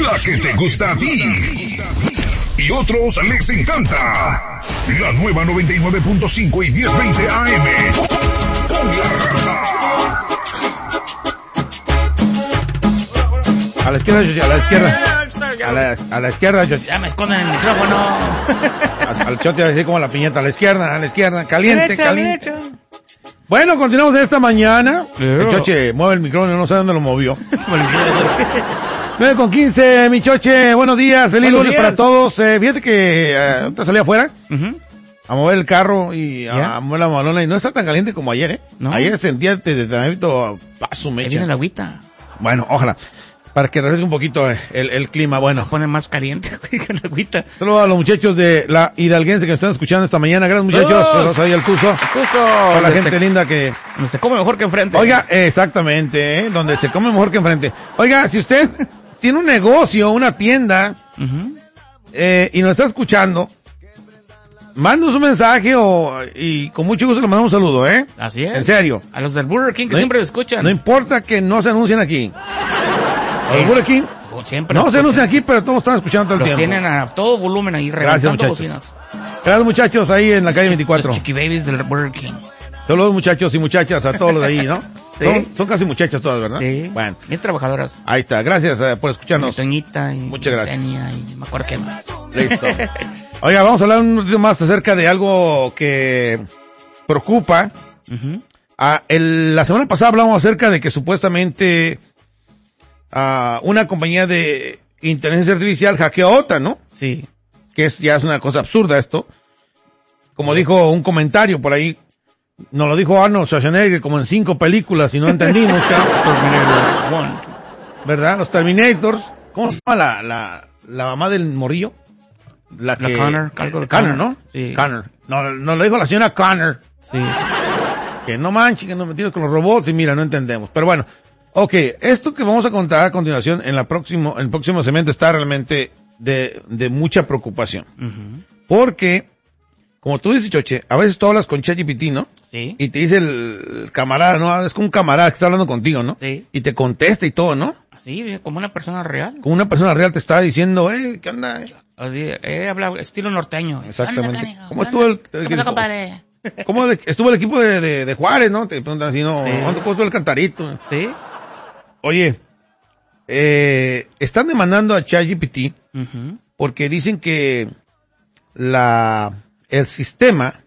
La que te gusta a ti. Y otros les encanta. La nueva 99.5 y 1020 AM. Con la raza. A la izquierda, Yoshi, a la izquierda. A la izquierda, Yoshi. Ya me esconden el micrófono. Al chote así como la piñata, a la izquierda, caliente, Derecha, caliente. derecha. Bueno, continuamos de esta mañana. Claro. El choche mueve el micrófono, no sé dónde lo movió. Se me olvidó. 9:15, mi choche, buenos días, feliz Buenos lunes días. para todos. Fíjate que ahorita salí afuera a mover el carro y ¿Ya? a mover la malona y no está tan caliente como ayer, ¿No? Ayer sentía desde Tanavito paso Ahí mecha. viene la agüita. Bueno, ojalá, para que refresque un poquito el clima, bueno. Se pone más caliente con la agüita. Saludos a los muchachos de la Hidalguense que me están escuchando esta mañana. Gracias, muchachos. Saludos ahí al Tuzo. A la gente linda que... Donde se come mejor que enfrente. Oiga, exactamente, donde se come mejor que enfrente. Oiga, si usted tiene un negocio, una tienda, y nos está escuchando, mándanos un mensaje y con mucho gusto le mandamos un saludo, Así es. En serio. A los del Burger King que siempre lo escuchan. No importa que no se anuncien aquí. Los Burger King Siempre no los se anuncian escuchan. aquí, pero todos están escuchando todo el Los tiempo. tienen a todo volumen ahí, Gracias, reventando muchachos. bocinas. Gracias, muchachos, ahí en la calle 24. Los Chiqui Babies del Burger King. Saludos, muchachos y muchachas, a todos los de ahí, ¿no? Sí. Son casi muchachas todas, ¿verdad? Sí. Bueno, Bien trabajadoras. ahí está. Gracias por escucharnos. Toñita y Muchas gracias. Yesenia y me acuerdo qué más. Listo. Oiga, vamos a hablar un ratito más acerca de algo que preocupa. La semana pasada hablamos acerca de que supuestamente una compañía de inteligencia artificial hackeó a otra, ¿no? Sí. Que ya es una cosa absurda esto. Como dijo un comentario por ahí, nos lo dijo Arnold Schwarzenegger como en 5 películas y no entendimos, Terminator 1. ¿verdad? Los Terminators. ¿Cómo se llama la mamá del morrillo? La Connor, algo de Connor, Connor. ¿no? Sí. Connor. No, nos lo dijo la señora Connor. Sí. Que no manches, que nos metimos con los robots y mira, no entendemos. Pero bueno, ok, esto que vamos a contar a continuación en el próximo segmento está realmente de mucha preocupación. Porque, como tú dices, Choche, a veces tú hablas con ChatGPT, ¿no? Sí. Y te dice el camarada, ¿no? Es como un camarada que está hablando contigo, ¿no? Sí. Y te contesta y todo, ¿no? Así, como una persona real. Como una persona real te está diciendo, ¿qué onda? Habla estilo norteño. Exactamente. ¿Cómo ¿Cómo estuvo el pasa, compadre? ¿Cómo estuvo el equipo de Juárez, no? Te preguntan así, ¿no? Sí. ¿Cómo estuvo el Cantarito? Sí. Oye, están demandando a ChatGPT porque dicen que el sistema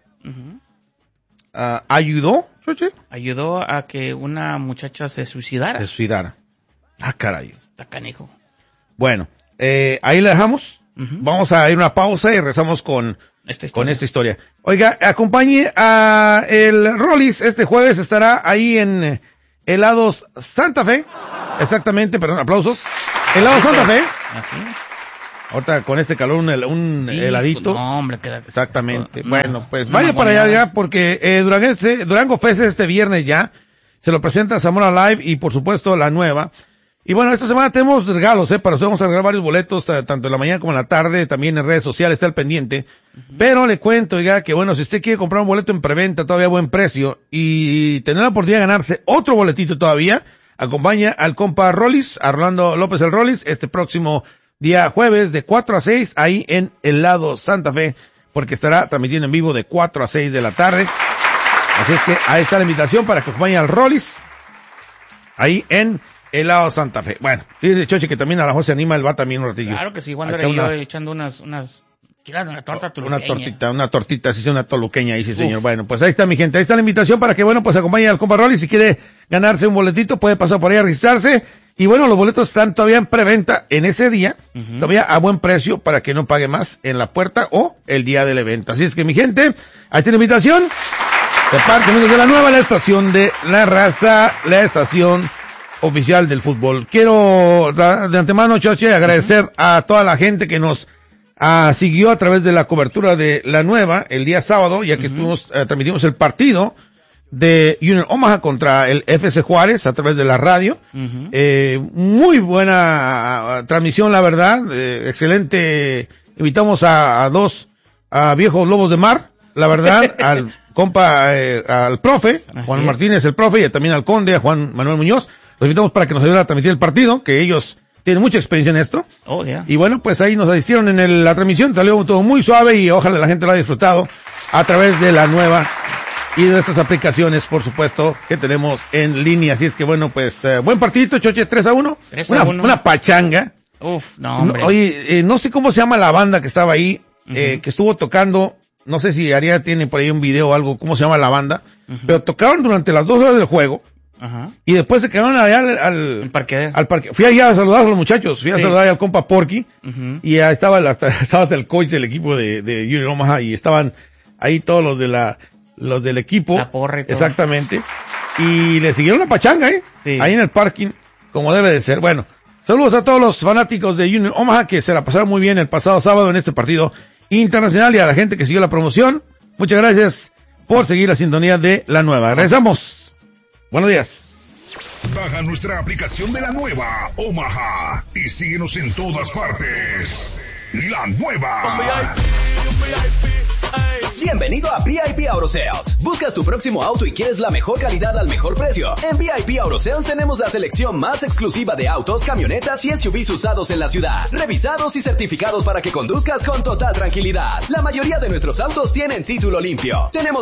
ayudó, Choche, Ayudó a que una muchacha se suicidara. a suicidar. Ah, caray. Está canijo. Bueno, ahí la dejamos. Vamos a ir a una pausa y regresamos con esta historia. Oiga, acompañe a el Rollis este jueves, estará ahí en Helados Santa Fe. Exactamente, perdón, aplausos. Helados Santa Fe. Así. Ahorita con este calor un heladito. No, hombre, queda. Exactamente. No, Bueno, pues no, vaya no, para allá no. ya porque Durango Fest este viernes ya. Se lo presenta Zamora Live y por supuesto la nueva. Y bueno, esta semana tenemos regalos, para usted vamos a regalar varios boletos, tanto en la mañana como en la tarde, también en redes sociales, está al pendiente. Pero le cuento, oiga, que bueno, si usted quiere comprar un boleto en preventa todavía a buen precio y tener la oportunidad de ganarse otro boletito todavía, acompaña al compa Rollis, a Rolando López el Rollis, este próximo día jueves de 4 a 6, ahí en Helado Santa Fe, porque estará transmitiendo en vivo de 4 a 6 de la tarde. Así es que ahí está la invitación para que acompañe al Rollis, ahí en Helado Santa Fe. Bueno, dice Choche que también a la José anima, él va también un ratillo. Claro que sí, cuando A era echar yo echando unas, ¿quieres una torta toluqueña? una tortita, sí, sí, una toluqueña ahí, sí, señor. Bueno, pues ahí está mi gente, ahí está la invitación para que, bueno, pues acompañe al compa Rolly. Si quiere ganarse un boletito, puede pasar por ahí a registrarse. Y bueno, los boletos están todavía en preventa en ese día, todavía a buen precio para que no pague más en la puerta o el día del evento. Así es que mi gente, ahí está la invitación. De parte de la nueva, la estación de la raza, la estación oficial del fútbol. Quiero de antemano, Choche, agradecer a toda la gente que nos siguió a través de la cobertura de la nueva el día sábado, ya que transmitimos el partido de Union Omaha contra el FC Juárez a través de la radio. Muy buena transmisión, la verdad, excelente. Invitamos a dos viejos lobos de mar, la verdad, al compa, al profe, Juan Martínez, el profe, y también al conde, a Juan Manuel Muñoz. Los invitamos para que nos ayuden a transmitir el partido, que ellos tiene mucha experiencia en esto. Oh, yeah. Y bueno, pues ahí nos asistieron en la transmisión, salió todo muy suave y ojalá la gente lo haya disfrutado a través de la nueva y de estas aplicaciones, por supuesto, que tenemos en línea. Así es que bueno, pues, buen partidito, Choche, 3-1. 3-1. Una pachanga. Uf, no, hombre. Oye, no sé cómo se llama la banda que estaba ahí, que estuvo tocando, no sé si Ariel tiene por ahí un video o algo, cómo se llama la banda, pero tocaron durante las 2 horas del juego. Ajá. Y después se quedaron allá al parque. Fui allá a saludar a los muchachos, fui a saludar al compa Porky, y ya estaba hasta el coach del equipo de Union Omaha, y estaban ahí todos los del equipo. La porra y todo. Exactamente. Y le siguieron la pachanga, Sí. ahí en el parking, como debe de ser. Bueno, saludos a todos los fanáticos de Union Omaha que se la pasaron muy bien el pasado sábado en este partido internacional, y a la gente que siguió la promoción. Muchas gracias por seguir la sintonía de La Nueva. Regresamos. Buenos días. Baja nuestra aplicación de La Nueva Omaha y síguenos en todas partes. La Nueva. Bienvenido a VIP Auto Sales. ¿Buscas tu próximo auto y quieres la mejor calidad al mejor precio? En VIP Auto Sales tenemos la selección más exclusiva de autos, camionetas y SUVs usados en la ciudad. Revisados y certificados para que conduzcas con total tranquilidad. La mayoría de nuestros autos tienen título limpio. Tenemos